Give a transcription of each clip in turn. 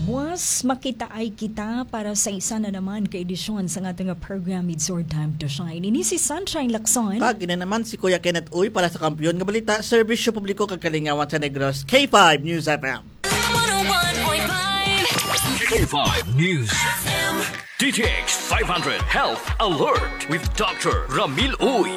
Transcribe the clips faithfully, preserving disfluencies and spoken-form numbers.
Was makita ay kita para sa isa na naman ka edisyon sa ating program It's Your Time to Shine. Ini si Sunshine Lacson. Pag ina naman si Kuya Kenneth Uy para sa kampiyon nga balita, serbisyo publiko kagalingawan sa Negros, K five News F M. one oh one point five K five News F M. D T X five hundred Health Alert with Doctor Ramil Uy.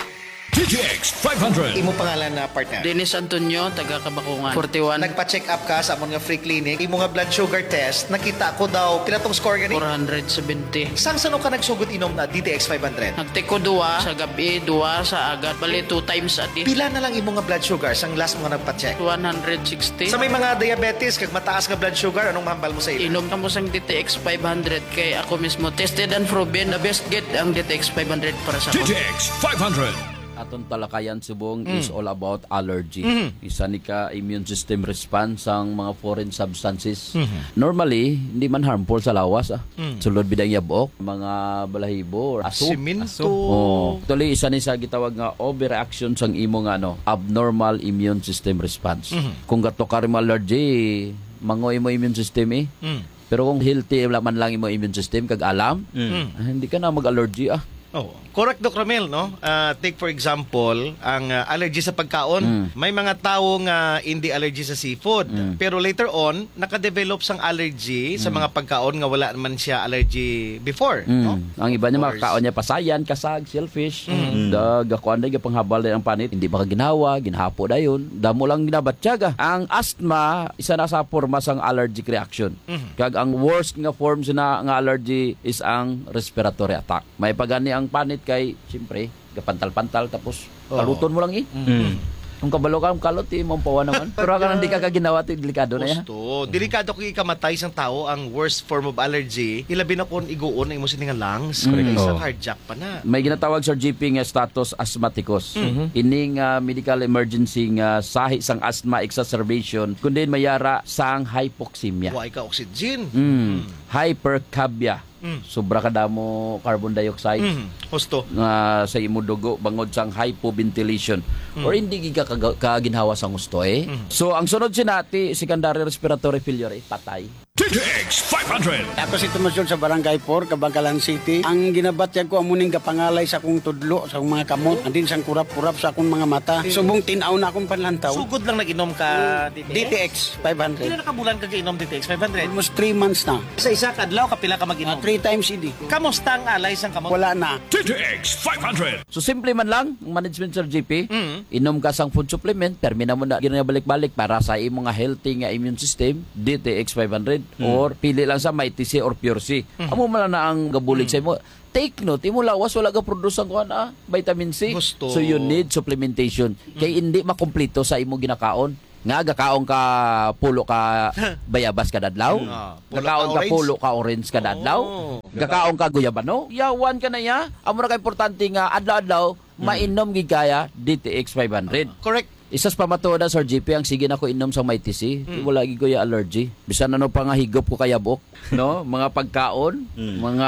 D T X five hundred. Imo pangalan na partner? Dennis Antonio, taga Kabakungan. forty-one. Nagpa-check up ka sa amon nga free clinic. Imo nga blood sugar test, nakita ko daw pila tong score gani? four seventy. Sang sano ka nagsugod inom na D T X five hundred? Nagtiko duwa sa gabi, duwa sa agat. Bali two times a day. Pila na lang imo nga blood sugar sang last mo nga nagpa-check? one sixty. Sa may mga diabetes kag mataas nga blood sugar, anong mahambal mo sa ila? Inom ka mo sang D T X five hundred kay ako mismo tested and proven the best get ang D T X five hundred para sa D ako. T X five hundred. Atong talakayan subong mm. is all about allergy. Mm-hmm. Isa ni ka immune system response ang mga foreign substances. Mm-hmm. Normally, hindi man harmful sa lawas. Ah. Mm. Sulod bidang yabok, mga balahibo, or aso. Siminto. Oh. Tuloy, isa ni sa gitawag nga overreaction sang imo nga ano, abnormal immune system response. Mm-hmm. Kung gato ka rin allergy, mangoy mo immune system eh. Mm. Pero kung healthy man lang imo immune system, kag alam, Mm. ah, hindi ka na mag-allergy ah. Oh, correct Doc Ramil, no? Uh, take for example, ang uh, allergy sa pagkaon. Mm. May mga tao nga hindi allergy sa seafood. Mm. Pero later on, nakadevelop sang allergy sa mga pagkaon nga wala man siya allergy before, Mm. no? Ang iba niya Of mga kaon niya pasayan, kasag, shellfish. Mm. Dag ako anday panghabal din ang panit, hindi ba ka ginawa, ginhapo dayon. Damo lang ginabatyaga. Ang asthma isa na sa forma sang allergic reaction. Mhm. Kag ang worst nga form na nga allergy is ang respiratory attack. May pagani ang panit kay siyempre gapantal-pantal tapos Oo. kaluton mo lang eh. Mm. Kung kabalo ka, kalot eh, mampawa naman. Pero ka hindi ka kaginawa, ito delikado na yan. Gusto. Delikado kung ikamatay sang tao ang worst form of allergy. Ilabi na kung iguon ang imo sininga lungs. Mm. Kaysa Oh. cardiac pa na. May ginatawag sa G P nga status asthmaticus. Ining uh, medical emergency nga sahi sang asthma exacerbation kundi mayara sang hypoxemia. Wa ka oxygen. Mm. Hypercapnia. Mm. Sobra kadamo carbon dioxide Mm. Gusto. nga sa imo dugo bangod sang hypoventilation or hindi ka kag- kaginhawa sang gusto eh. So ang sunod sinati secondary respiratory failure eh, patay. D T X five hundred. Ako si Tomasyon sa Barangay four, Kabangkalan City. Ang ginabatyag ko amuning kapangalay sa akong tudlo, sa akong mga kamot, andin sang kurap-kurap sa akong mga mata. Subong tinaw na akong panlantaw. Sugod lang nag-inom ka D T X? D T X five Pila hundred. na kabulan ka inom D T X five hundred? Almost three months na. Sa isa kadlaw kapila ka Uh, mag-inom? three times a day. Kamusta ang alay sang kamot? Wala na. D T X five hundred. So simple man lang ang management sa G P. Mm. Inom ka sang food supplement, permina mo na ginabalik-balik para sa imo nga healthy nga immune system, D T X five hundred or pili lang sa May T C or Pure C. Amo man na ang gabulig sa imo. Take note, imo lawas wala ka produce ang kuan ah, vitamin C. Gusto. So you need supplementation. Kay hindi makumpleto sa imo ginakaon. Nga gakaon ka pulo ka bayabas kada adlaw. Ah, pulo Gakaon ka ka orange. pulo ka orange kada adlaw. Oh. Gakaon ka guyabano. Yawan ka na ya. Amo na ka importante nga adlaw-adlaw mainom gid kaya D T X five hundred. Correct. Isas pamatuod Sir G P ang sige na ko inom sa may T C. Mm. Wala gi ko ya allergy. Bisan ano pa nga higop ko kayabok, no? Mga pagkaon, mga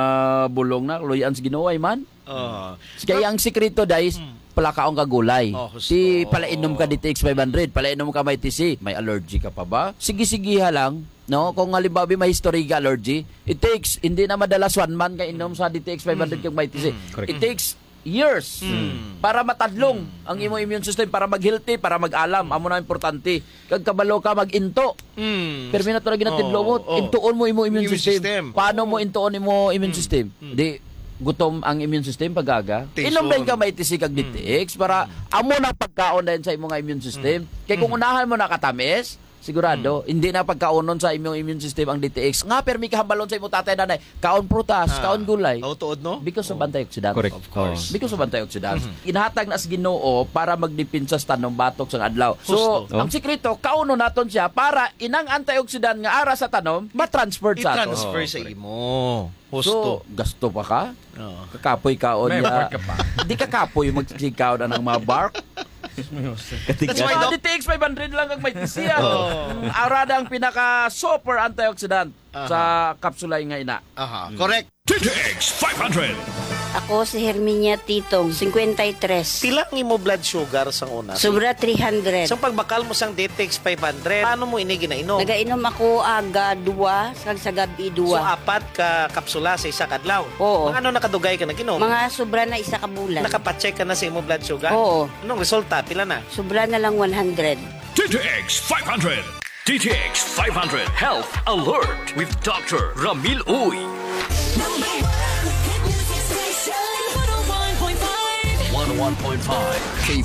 bulong na luyan sa Ginoo ay man. Uh, Kaya ang sikreto guys, pala kaong ka gulay. Oh, gusto. Ti pala inom ka D T X five hundred, pala inom ka may T C. May allergy ka pa ba? Sige-sige ha lang. No, kung halimbawa may history ka allergy, it takes hindi na madalas one month ka inom sa D T X five hundred kag may T C. It takes years para matadlong ang imo immune system para mag-healthy, para mag-alam. Amo na importante. Kag kabalo ka mag-into. mm. Pero minato na ginatidlongot. Oh, oh. Intuon mo imo immune, Immune system. system. Paano mo intuon imo immune system? Di gutom ang immune system pagaga. Tension. Inom din ka may T C kag D T X para amo na pagkaon din sa imo nga immune system. Kay kung unahan mo na katamis, sigurado hindi na pagkaonon sa imong immune system ang D T X. Nga permi kahambalon sa imong tatay nanay, kaon prutas, Ah. kaon gulay. Oh, tuod no? Because of antioxidant. Correct. Of course. Because of antioxidants. Inhatag na sa Ginoo para magdepensa sa tanong batok sa adlaw. So, Gusto. ang sikreto, kauno naton siya para inang antioxidant nga ara sa tanom, ma-transfer sa ato. I-transfer sa imo. Husto. So, gasto pa ka? Oo. Kakapoy kaon May niya. bark ka pa. Di kakapoy magsikaw na ng mga bark. That's why, Doc, D T X five hundred lang ang may tisiya. Arada ang pinaka super antioxidant sa kapsulay nga ina. aha, correct. D T X five hundred. Ako si Herminia Titong, fifty-three. Pila ang imo blood sugar sa una? Sobra three hundred. So pagbakal mo sang D T X five hundred, paano mo ini ginainom? Nagainom ako aga dua, kag sa gabi So dua. apat ka kapsula sa isa kadlaw. Oo. Mga ano nakadugay ka naginom? Mga sobra na isa ka bulan. Nakapacheck ka na sa imo blood sugar? Oo. Anong resulta? Pila na? Sobra na lang one hundred. D T X five hundred. D T X five hundred Health Alert with Doctor Ramil Uy. Number one hit music station. one oh one point five. one oh one point five K